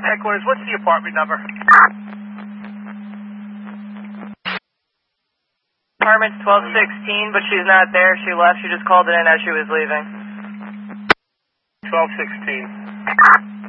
Headquarters, what's the apartment number? Apartment's 1216, but she's not there. She left. She just called it in as she was leaving. 1216.